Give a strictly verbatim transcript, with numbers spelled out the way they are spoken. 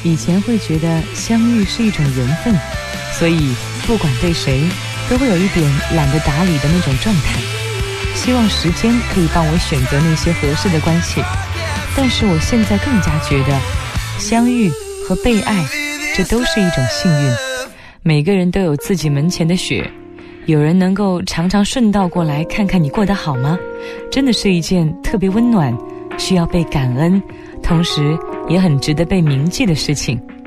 以前会觉得相遇是一种缘分，所以不管对谁都会有一点懒得打理的那种状态，希望时间可以帮我选择那些合适的关系。但是我现在更加觉得相遇和被爱，这都是一种幸运。每个人都有自己门前的雪，有人能够常常顺道过来看看你过得好吗，真的是一件特别温暖，需要被感恩，同时也很值得被铭记的事情。